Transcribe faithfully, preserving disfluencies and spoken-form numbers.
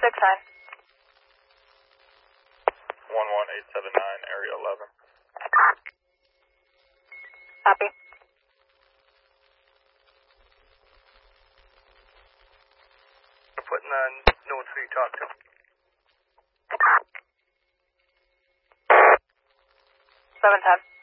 six nine. one one eight seven nine, area eleven. Copy. I'm putting on notes who you talked to. seven ten.